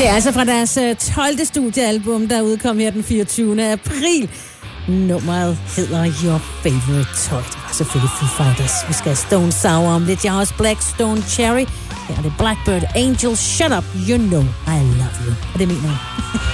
Det er altså fra deres 12. studiealbum, der udkom her den 24. april. Nummeret hedder Your Favorite Toy. Det var selvfølgelig Foo Fighters. Vi skal have Stone Sour om lidt. Jeg har også Black Stone Cherry. Her er det Blackbird Angel. Shut up, you know I love you. Og det mener jeg.